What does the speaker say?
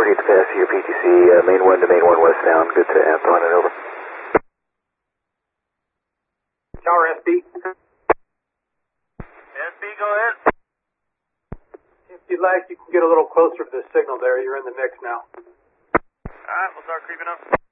48 to pass here, PTC, main 1 to main 1 westbound, good to Anton and over. Tower SB. SB, go ahead. If you'd like, you can get a little closer to the signal there. You're in the mix now. Alright, we'll start creeping up.